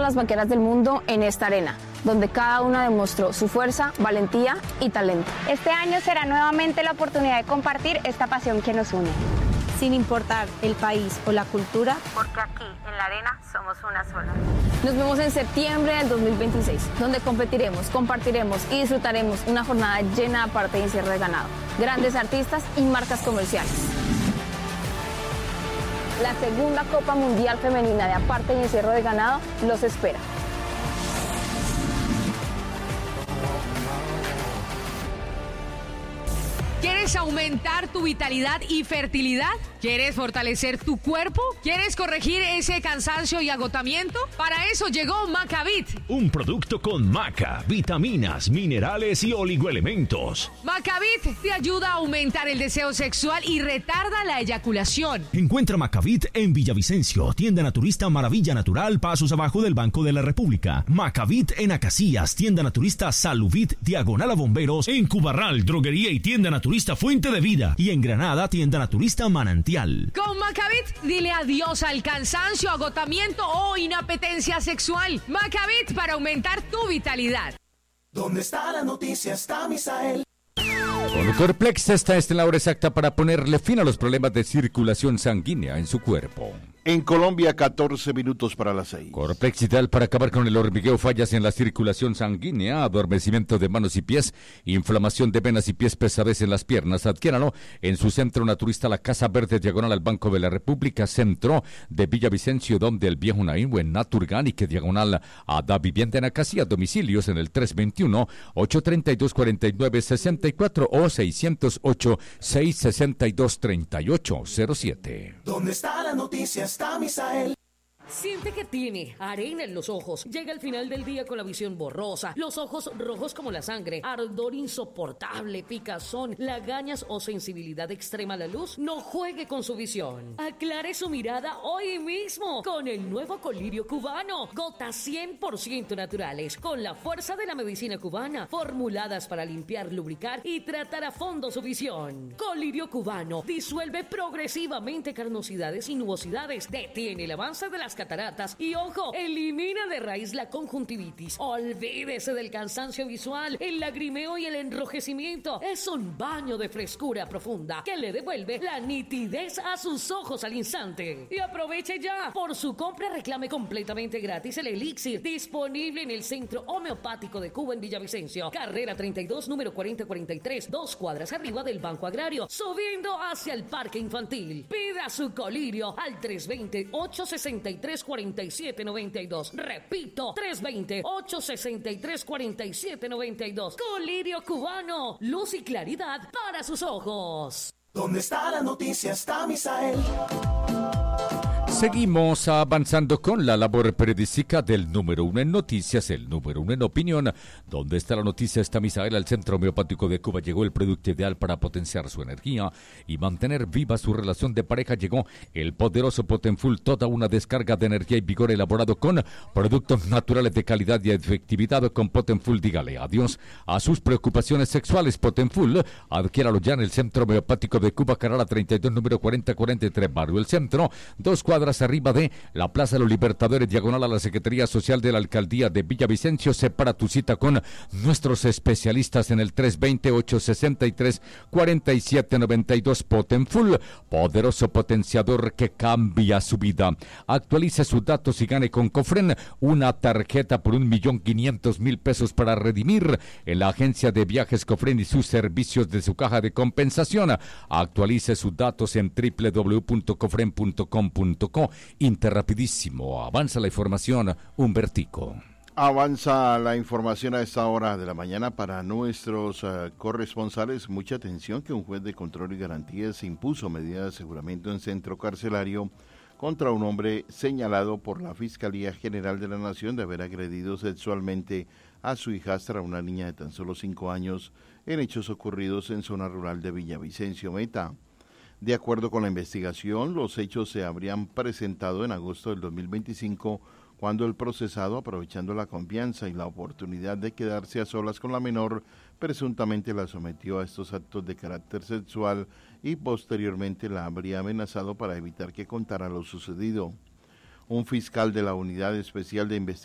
las vaqueras del mundo en esta arena, donde cada una demostró su fuerza, valentía y talento. Este año será nuevamente la oportunidad de compartir esta pasión que nos une. Sin importar el país o la cultura, porque aquí en la arena somos una sola. Nos vemos en septiembre del 2026, donde competiremos, compartiremos y disfrutaremos una jornada llena de aparte y encierro de ganado, grandes artistas y marcas comerciales. La segunda Copa Mundial Femenina de aparte y encierro de ganado los espera. ¿Quieres aumentar tu vitalidad y fertilidad? ¿Quieres fortalecer tu cuerpo? ¿Quieres corregir ese cansancio y agotamiento? Para eso llegó Macavit. Un producto con maca, vitaminas, minerales y oligoelementos. Macavit te ayuda a aumentar el deseo sexual y retarda la eyaculación. Encuentra Macavit en Villavicencio, tienda naturista Maravilla Natural, pasos abajo del Banco de la República. Macavit en Acacías, tienda naturista Saluvit, diagonal a Bomberos. En Cubarral, droguería y tienda naturista Fuente de Vida. Y en Granada, tienda naturista Manantial. Con Macavit, dile adiós al cansancio, agotamiento o inapetencia sexual. Macavit para aumentar tu vitalidad. ¿Dónde está la noticia? Está Misael. Con Corplex está en la hora exacta para ponerle fin a los problemas de circulación sanguínea en su cuerpo. En Colombia, 14 minutos para las 6. Corplex ideal para acabar con el hormigueo, fallas en la circulación sanguínea, adormecimiento de manos y pies, inflamación de venas y pies, pesadez en las piernas. Adquiéralo en su centro naturista La Casa Verde, diagonal al Banco de la República, centro de Villavicencio, donde el viejo Naín, en Naturgánique, diagonal a Da Vivienda en Acacía. Domicilios en el 321-832-4964 o 608-662-3807. ¿Dónde está la noticia? Está Misael. Siente que tiene arena en los ojos. Llega el final del día con la visión borrosa, los ojos rojos como la sangre, ardor insoportable, picazón, lagañas o sensibilidad extrema a la luz. No juegue con su visión. Aclare su mirada hoy mismo con el nuevo colirio cubano. Gotas 100% naturales con la fuerza de la medicina cubana, formuladas para limpiar, lubricar y tratar a fondo su visión. Colirio cubano disuelve progresivamente carnosidades y nubosidades, detiene el avance de las cataratas y, ojo, elimina de raíz la conjuntivitis. Olvídese del cansancio visual, el lagrimeo y el enrojecimiento. Es un baño de frescura profunda que le devuelve la nitidez a sus ojos al instante. Y aproveche ya. Por su compra reclame completamente gratis el elixir, disponible en el Centro Homeopático de Cuba en Villavicencio, carrera 32, número 4043, 2 cuadras arriba del Banco Agrario, subiendo hacia el Parque Infantil. Pida su colirio al 320-863-4792. Repito, 320-863-4792. Colirio cubano, luz y claridad para sus ojos. ¿Dónde está la noticia? Está Misael. Seguimos avanzando con la labor periodística del número 1 en noticias, el número 1 en opinión. ¿Dónde está la noticia? Está Misael. Al Centro Homeopático de Cuba llegó el producto ideal para potenciar su energía y mantener viva su relación de pareja. Llegó el poderoso Potenfull, toda una descarga de energía y vigor elaborado con productos naturales de calidad y efectividad. Con Potenfull, dígale adiós a sus preocupaciones sexuales. Potenfull, adquiéralo ya en el Centro Homeopático de Cuba, Carrera 32, número 4043, Barrio El Centro, 2 cuadras arriba de la Plaza de los Libertadores, diagonal a la Secretaría Social de la Alcaldía de Villavicencio. Separa tu cita con nuestros especialistas en el 320-863-4792. Potenfull, poderoso potenciador que cambia su vida. Actualice sus datos y gane con Cofren una tarjeta por 1.500.000 pesos para redimir en la agencia de viajes Cofren y sus servicios de su caja de compensación. Actualice sus datos en www.cofren.com.co. Interrapidísimo, avanza la información, Humbertico. Avanza la información a esta hora de la mañana para nuestros corresponsales. Mucha atención que un juez de control y garantías impuso medida de aseguramiento en centro carcelario contra un hombre señalado por la Fiscalía General de la Nación de haber agredido sexualmente a su hijastra, una niña de tan solo 5 años, en hechos ocurridos en zona rural de Villavicencio Meta. De acuerdo con la investigación, los hechos se habrían presentado en agosto del 2025, cuando el procesado, aprovechando la confianza y la oportunidad de quedarse a solas con la menor, presuntamente la sometió a estos actos de carácter sexual y posteriormente la habría amenazado para evitar que contara lo sucedido. Un fiscal de la Unidad Especial de Investigación